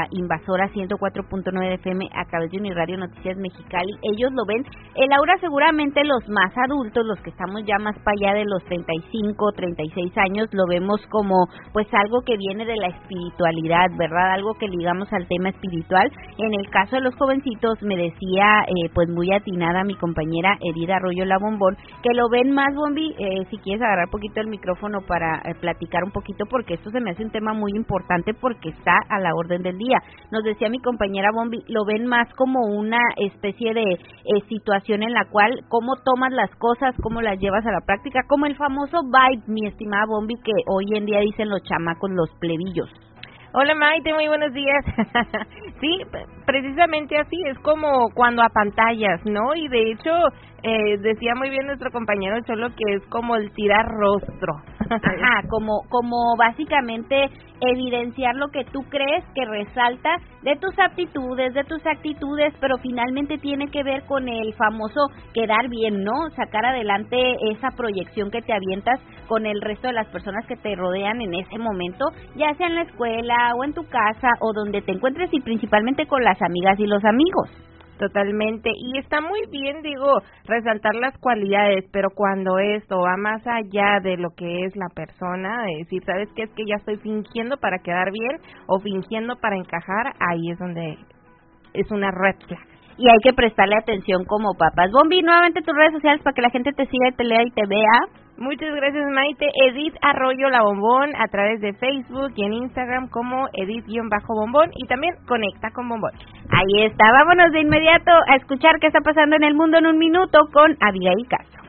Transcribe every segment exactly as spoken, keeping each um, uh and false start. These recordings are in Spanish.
Invasora ciento cuatro punto nueve F M a través de Uniradio Noticias Mexicali. Ellos lo ven. El aura seguramente los más adultos, los que estamos ya más para allá de los treinta y cinco, treinta y seis años, lo vemos como pues algo que viene de la espiritualidad, ¿verdad? Algo que ligamos al tema espiritual. En el caso de los jovencitos, me decía eh, pues muy atinada mi compañera Edith Arroyo La Bombón, que lo ven más, Bombi, eh, si quieres agarrar un poquito el micrófono para eh, platicar un poquito, porque esto se me hace un tema muy importante porque está a la orden del día. Nos decía mi compañera Bombi, lo ven más como una especie de eh, situación en la cual cómo tomas las cosas, cómo las llevas a la práctica, como el famoso vibe, mi estimada Bombi, que hoy en día dicen los chamacos, los plebillos. Hola Maite, muy buenos días. Sí, precisamente así, es como cuando apantallas, ¿no? Y de hecho, eh, decía muy bien nuestro compañero Cholo que es como el tirar rostro. Ajá, como, como básicamente evidenciar lo que tú crees que resalta de tus aptitudes, de tus actitudes, pero finalmente tiene que ver con el famoso quedar bien, ¿no? Sacar adelante esa proyección que te avientas con el resto de las personas que te rodean en ese momento, ya sea en la escuela o en tu casa o donde te encuentres, y principalmente con las amigas y los amigos. Totalmente, y está muy bien, digo, resaltar las cualidades, pero cuando esto va más allá de lo que es la persona, de decir, ¿sabes qué? Es que ya estoy fingiendo para quedar bien o fingiendo para encajar, ahí es donde es una red flag. Y hay que prestarle atención como papás. Bombi, nuevamente tus redes sociales para que la gente te siga y te lea y te vea. Muchas gracias, Maite. Edith Arroyo La Bombón a través de Facebook y en Instagram como Edith-Bombón y también Conecta con Bombón. Ahí está. Vámonos de inmediato a escuchar qué está pasando en el mundo en un minuto con Abigail Castro.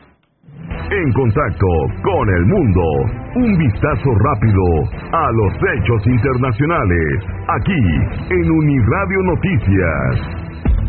En contacto con el mundo, un vistazo rápido a los hechos internacionales, aquí en Uniradio Noticias.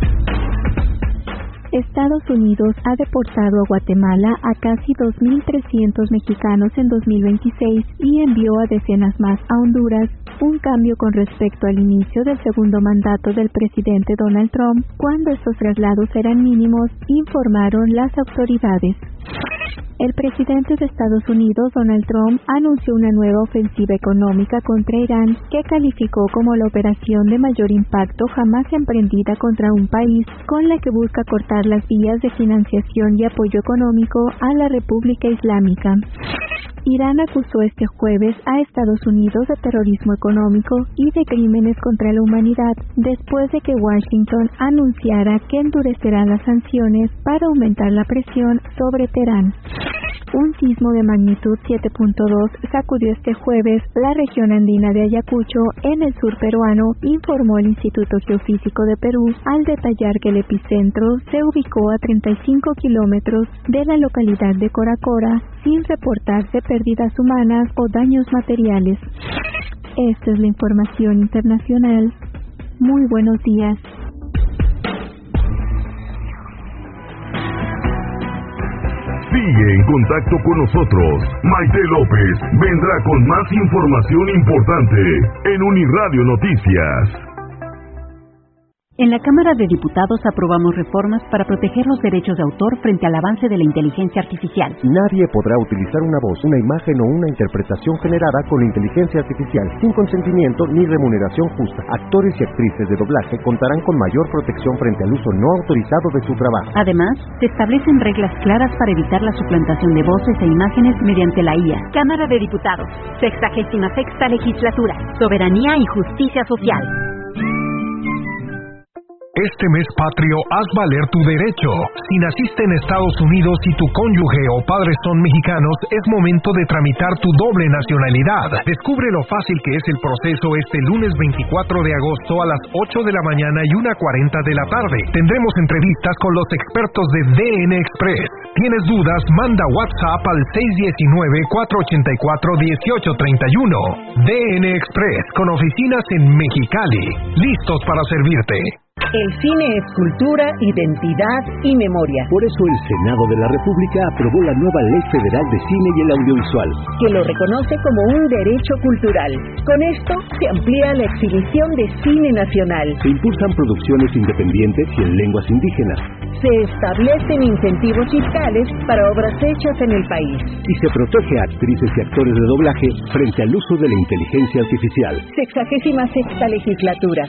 Estados Unidos ha deportado a Guatemala a casi dos mil trescientos mexicanos en dos mil veintiséis y envió a decenas más a Honduras, un cambio con respecto al inicio del segundo mandato del presidente Donald Trump, cuando estos traslados eran mínimos, informaron las autoridades. El presidente de Estados Unidos, Donald Trump, anunció una nueva ofensiva económica contra Irán que calificó como la operación de mayor impacto jamás emprendida contra un país, con la que busca cortar las vías de financiación y apoyo económico a la República Islámica. Irán acusó este jueves a Estados Unidos de terrorismo económico y de crímenes contra la humanidad, después de que Washington anunciara que endurecerá las sanciones para aumentar la presión sobre Teherán. Un sismo de magnitud siete punto dos sacudió este jueves la región andina de Ayacucho, en el sur peruano, informó el Instituto Geofísico de Perú, al detallar que el epicentro se ubicó a treinta y cinco kilómetros de la localidad de Coracora, sin reportarse pérdidas humanas o daños materiales. Esta es la información internacional. Muy buenos días. Sigue en contacto con nosotros. Maite López vendrá con más información importante en Uniradio Noticias. En la Cámara de Diputados aprobamos reformas para proteger los derechos de autor frente al avance de la inteligencia artificial. Nadie podrá utilizar una voz, una imagen o una interpretación generada con inteligencia artificial sin consentimiento ni remuneración justa. Actores y actrices de doblaje contarán con mayor protección frente al uso no autorizado de su trabajo. Además, se establecen reglas claras para evitar la suplantación de voces e imágenes mediante la I A. Cámara de Diputados, sexagésima sexta legislatura, soberanía y justicia social. Este mes patrio, haz valer tu derecho. Si naciste en Estados Unidos y tu cónyuge o padres son mexicanos, es momento de tramitar tu doble nacionalidad. Descubre lo fácil que es el proceso este lunes veinticuatro de agosto a las ocho de la mañana y una cuarenta de la tarde. Tendremos entrevistas con los expertos de D N Express. ¿Tienes dudas? Manda WhatsApp al seis uno nueve, cuatro ocho cuatro, uno ocho tres uno. D N Express, con oficinas en Mexicali. Listos para servirte. El cine es cultura, identidad y memoria. Por eso el Senado de la República aprobó la nueva Ley Federal de Cine y el Audiovisual, que lo reconoce como un derecho cultural. Con esto se amplía la exhibición de cine nacional. Se impulsan producciones independientes y en lenguas indígenas. Se establecen incentivos fiscales para obras hechas en el país. Y se protege a actrices y actores de doblaje frente al uso de la inteligencia artificial. Sexagésima sexta legislatura.